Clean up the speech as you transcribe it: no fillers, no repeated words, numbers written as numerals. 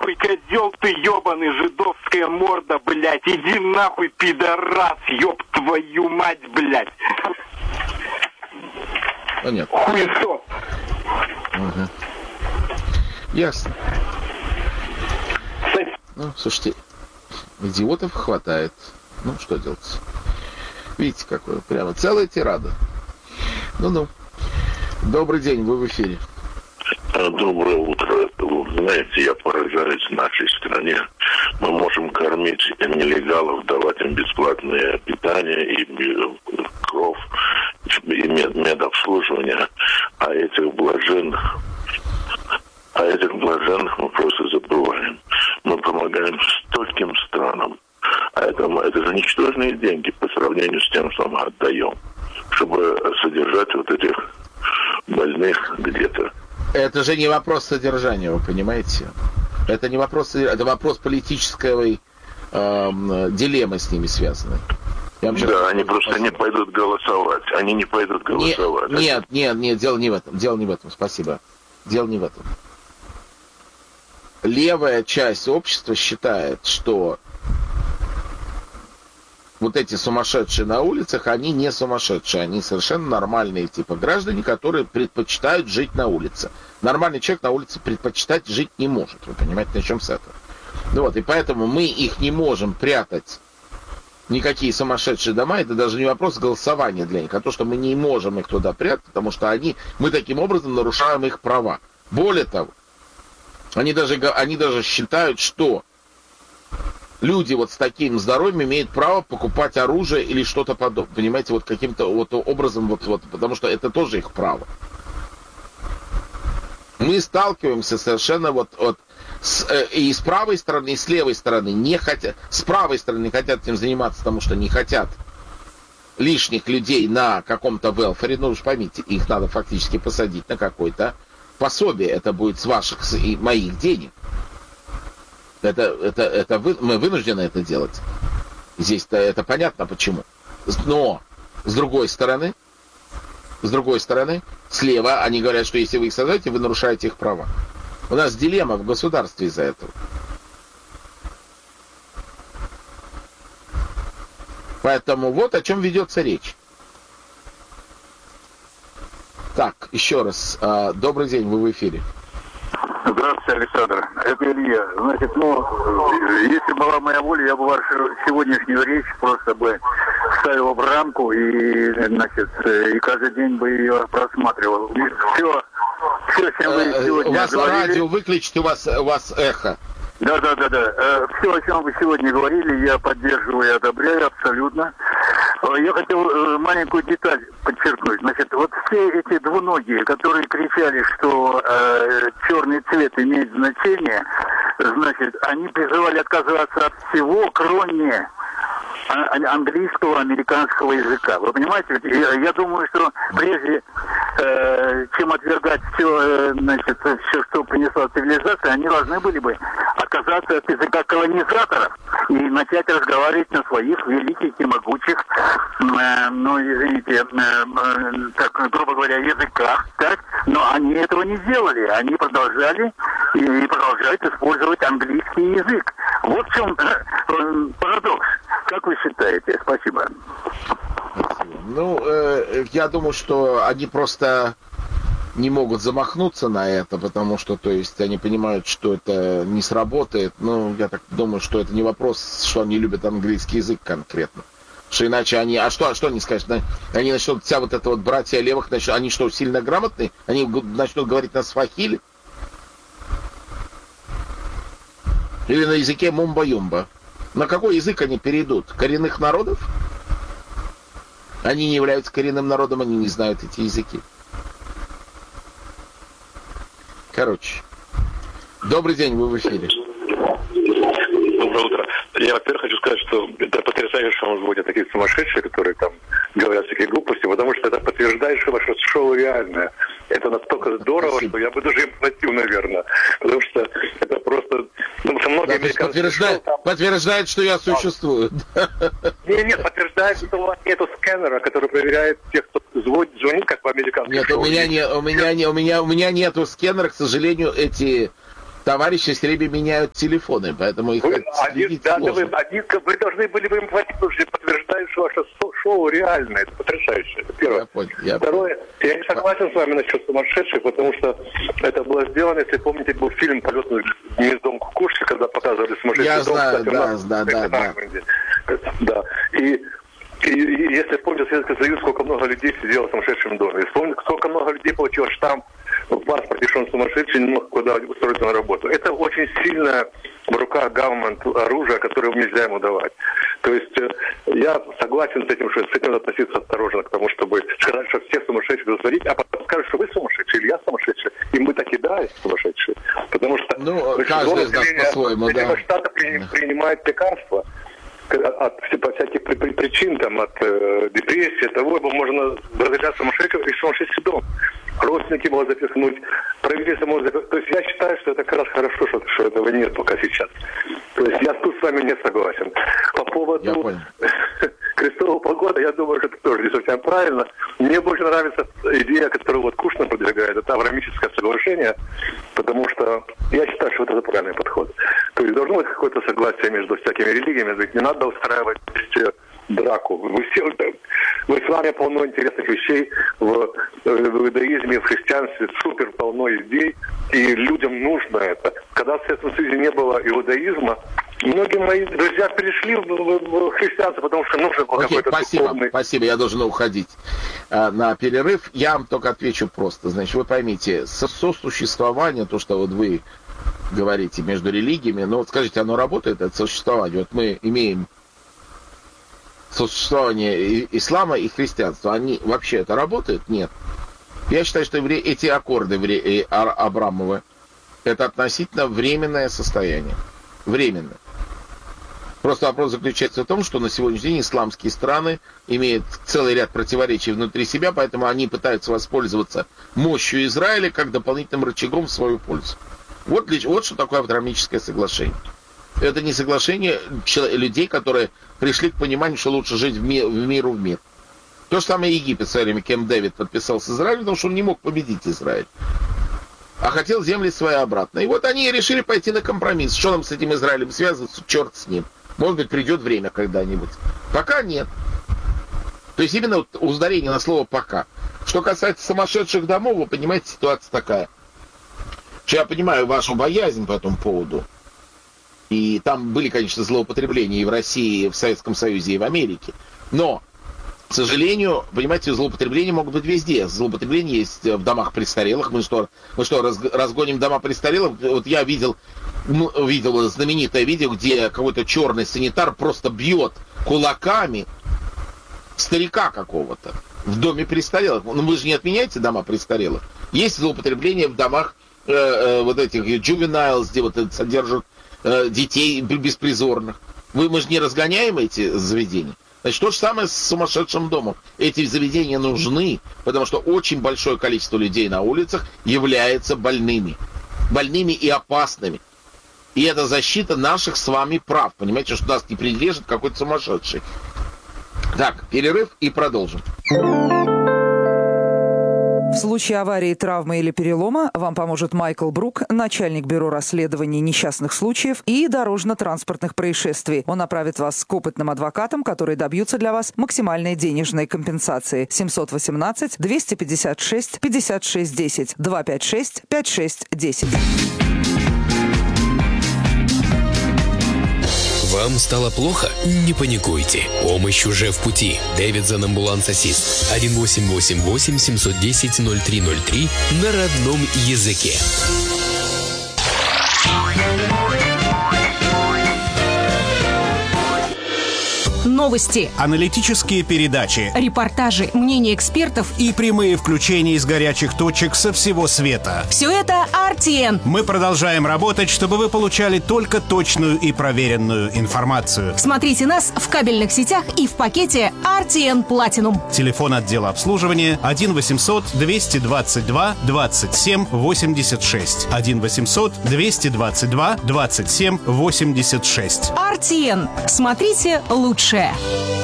нахуй, козел ты, ебаный, жидовская морда, блядь. Иди нахуй, пидорас, ёб твою мать, блядь. Понятно. Хуесос. Угу. Ясно. Ну, слушайте, идиотов хватает. Ну, что делать? Видите, какое? Прямо целая тирада. Ну-ну. Добрый день, вы в эфире. Доброе утро. Вы знаете, я поражаюсь нашей стране. Мы можем кормить нелегалов, давать им бесплатное питание и кров, и медобслуживание, а этих блаженных мы просто забываем. Мы помогаем стольким странам. А это же ничтожные деньги по сравнению с тем, что мы отдаем, чтобы содержать вот этих больных где-то. Это же не вопрос содержания, вы понимаете? Это не вопрос, это вопрос политической дилеммы с ними связаны. Да, они просто не пойдут голосовать. Они не пойдут голосовать. Нет, дело не в этом. Дело не в этом, спасибо. Дело не в этом. Левая часть общества считает, что вот эти сумасшедшие на улицах, они не сумасшедшие, они совершенно нормальные типа граждане, которые предпочитают жить на улице. Нормальный человек на улице предпочитать жить не может. Вы понимаете, начнем с этого. Ну вот, и поэтому мы их не можем прятать. Никакие сумасшедшие дома, это даже не вопрос голосования для них, а то, что мы не можем их туда прятать, потому что мы таким образом нарушаем их права. Более того, они даже считают, что люди вот с таким здоровьем имеют право покупать оружие или что-то подобное. Понимаете, вот каким-то вот образом, вот, потому что это тоже их право. Мы сталкиваемся совершенно и с правой стороны, и с левой стороны не хотят. С правой стороны хотят этим заниматься, потому что не хотят лишних людей на каком-то велфаре. Ну уж поймите, их надо фактически посадить на какое-то пособие. Это будет с ваших и моих денег. Мы вынуждены это делать. Здесь-то это понятно почему. Но с другой стороны, слева они говорят, что если вы их создаете, вы нарушаете их права. У нас дилемма в государстве из-за этого. Поэтому вот о чем ведется речь. Так, еще раз. Добрый день, вы в эфире. Здравствуйте, Александр. Это Илья. Значит, если была моя воля, я бы вашу сегодняшнюю речь просто бы ставил в рамку и каждый день бы ее просматривал. Все, чем вы сегодня у вас говорили... радио выключите, у вас эхо. Да. Все, о чем вы сегодня говорили, я поддерживаю и одобряю абсолютно. Я хотел маленькую деталь подчеркнуть. Значит, вот все эти двуногие, которые кричали, что черный цвет имеет значение, значит, они призывали отказываться от всего, кроме английского, американского языка. Вы понимаете? Я думаю, что прежде чем отвергать все, что принесла цивилизация, они должны были бы отказаться от языка колонизаторов и начать разговаривать на своих великих и могучих, так, грубо говоря, языках, так? Но они этого не сделали. Они продолжали и продолжают использовать английский язык. Вот в чем парадокс. Как вы считаете? Спасибо. Я думаю, что они просто не могут замахнуться на это, потому что, то есть, они понимают, что это не сработает. Я так думаю, что это не вопрос, что они любят английский язык конкретно. Что иначе они... что они скажут? Они начнут, вся вот эта вот братья левых, они что, сильно грамотные? Они начнут говорить на свахили? Или на языке мумба-юмба? На какой язык они перейдут? Коренных народов? Они не являются коренным народом, они не знают эти языки. Короче. Добрый день, вы в эфире. Доброе утро. Я, во-первых, хочу сказать, что это потрясающе, что у нас будет такие сумасшедшие, которые там говорят всякие глупости, потому что это подтверждает, что ваше шоу реальное. Это настолько здорово, спасибо, что я бы даже им платил, наверное. Потому что это просто... Потому что многие американцы... Подтверждает, что я существую. Нет, подтверждает, что у вас нету сканера, который проверяет тех, кто звонит, как в американских шоу. Нет, у меня нету сканера, к сожалению, эти товарищи все время меняют телефоны, поэтому их следить сложно. Вы должны были бы им платить, потому что подтверждают, что ваше шоу реальное. Это потрясающе. Это первое. Второе, я не согласен с вами насчет сумасшедших, потому что это было сделано, если помните, был фильм «Полет над гнездом кукушки», когда показывали сумасшедший дом. Я знаю, да. И если помните Советский Союз, сколько много людей сидело в сумасшедшем доме. И вспомните, сколько много людей получило штамп в паспорте, что он сумасшедший, не мог куда устроиться на работу. Это очень сильное в руках гаумент оружие, которое нельзя ему давать. То есть я согласен с этим, что с этим надо относиться осторожно к тому, чтобы сказать, что все сумасшедшие засадить, а потом скажут, что вы сумасшедший или я сумасшедший. И мы так и да, сумасшедшие. Потому что каждый из нас по-своему, да. Штаты принимают лекарства от всяких причин, там, от депрессии, того, можно благодаря сумасшедшему и сумасшедший дом. Родственники могут запихнуть, правительство может запихнуть. То есть я считаю, что это как раз хорошо, что этого нет пока сейчас. То есть я тут с вами не согласен. По поводу крестового похода, я думаю, что это тоже не совсем правильно. Мне больше нравится идея, которую вот Кушнер продвигает, это Авраамическое соглашение, потому что я считаю, что это правильный подход. То есть должно быть какое-то согласие между всякими религиями, ведь не надо устраивать драку. В исламе полно интересных вещей, в иудаизме, в христианстве супер полно идей, и людям нужно это. Когда в Советском Союзе не было иудаизма, многие мои друзья перешли в христианство, потому что нужно было какой-то духовный... Спасибо, я должен уходить на перерыв. Я вам только отвечу просто. Значит, вы поймите, сосуществование, то, что вот вы говорите между религиями, ну вот скажите, оно работает, это сосуществование? Вот мы имеем сосуществование ислама и христианства, они вообще это работает? Нет. Я считаю, что эти аккорды Абрамовы это относительно временное состояние. Временное. Просто вопрос заключается в том, что на сегодняшний день исламские страны имеют целый ряд противоречий внутри себя, поэтому они пытаются воспользоваться мощью Израиля как дополнительным рычагом в свою пользу. Вот что такое Авраамическое соглашение. Это не соглашение людей, которые пришли к пониманию, что лучше жить в миру в мир. То же самое Египет в свое время, Кемп Дэвид подписал с Израилем, потому что он не мог победить Израиль. А хотел земли свои обратно. И вот они решили пойти на компромисс. Что нам с этим Израилем связываться? Черт с ним. Может быть, придет время когда-нибудь. Пока нет. То есть именно ударение на слово «пока». Что касается сумасшедших домов, вы понимаете, ситуация такая. Что я понимаю вашу боязнь по этому поводу. И там были, конечно, злоупотребления и в России, и в Советском Союзе, и в Америке. Но, к сожалению, понимаете, злоупотребления могут быть везде. Злоупотребления есть в домах престарелых. Мы что, разгоним дома престарелых? Вот я видел знаменитое видео, где какой-то черный санитар просто бьет кулаками старика какого-то в доме престарелых. Ну, вы же не отменяете дома престарелых. Есть злоупотребление в домах вот этих juveniles, где вот содержат детей беспризорных. Мы же не разгоняем эти заведения. Значит, то же самое с сумасшедшим домом. Эти заведения нужны, потому что очень большое количество людей на улицах является больными. Больными и опасными. И это защита наших с вами прав. Понимаете, что нас не прирежет какой-то сумасшедший. Так, перерыв и продолжим. В случае аварии, травмы или перелома вам поможет Майкл Брук, начальник бюро расследований несчастных случаев и дорожно-транспортных происшествий. Он направит вас к опытным адвокатам, которые добьются для вас максимальной денежной компенсации. 718-256-56-10, 256-56-10. Вам стало плохо? Не паникуйте. Помощь уже в пути. Дэвидсон Амбуланс Ассист. 1-888-710-0303 на родном языке. Новости, аналитические передачи, репортажи, мнения экспертов и прямые включения из горячих точек со всего света. Все это RTN. Мы продолжаем работать, чтобы вы получали только точную и проверенную информацию. Смотрите нас в кабельных сетях и в пакете RTN Platinum. Телефон отдела обслуживания 1-800-222-27-86. 1-800-222-27-86. RTN. Смотрите лучшее.